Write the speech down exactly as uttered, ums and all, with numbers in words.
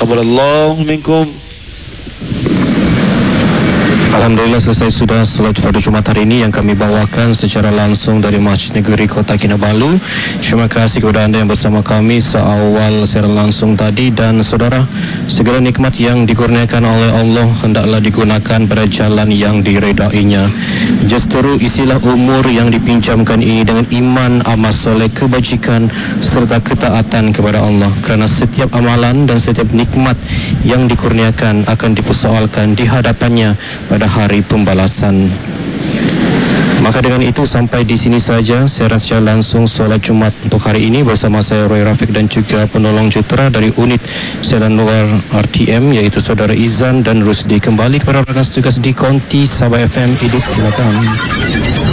Taqabbalallahu minkum. Alhamdulillah, selesai sudah solat pada Jumaat hari ini yang kami bawakan secara langsung dari Masjid Negeri Kota Kinabalu. Terima kasih kepada anda yang bersama kami seawal secara langsung tadi. Dan saudara, segala nikmat yang dikurniakan oleh Allah hendaklah digunakan pada jalan yang diredainya. Justru isilah umur yang dipinjamkan ini dengan iman, amal soleh, kebajikan serta ketaatan kepada Allah. Kerana setiap amalan dan setiap nikmat yang dikurniakan akan dipersoalkan di hadapannya pada hari pembalasan. Maka dengan itu sampai di sini saja siaran secara langsung solat Jumat untuk hari ini bersama saya Roy Rafiq dan juga penolong jutera dari unit siaran luar R T M iaitu saudara Izan dan Rusdi. Kembali kepada rakan tugas di Konti Sabah F M. Hidup, silakan.